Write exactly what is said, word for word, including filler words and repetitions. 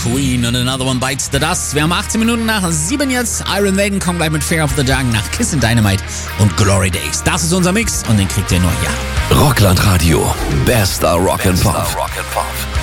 Queen und Another One Bites the Dust. Wir haben achtzehn Minuten nach sieben jetzt. Iron Maiden kommen gleich mit Fear of the Dark nach Kiss and Dynamite und Glory Days. Das ist unser Mix und den kriegt ihr nur hier. Rockland Radio. Bester Rock and Pop.